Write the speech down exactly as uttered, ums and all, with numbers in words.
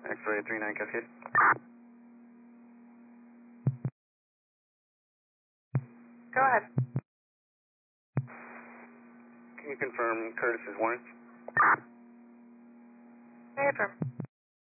X-ray three nine Cascade. Go ahead. Can you confirm Curtis's warrants? I affirm.